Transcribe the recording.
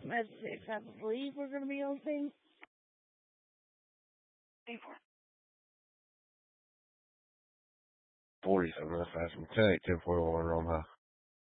Med 6, I believe we're going to be opening. 47 West Ashland Tech, 1041 Rome High.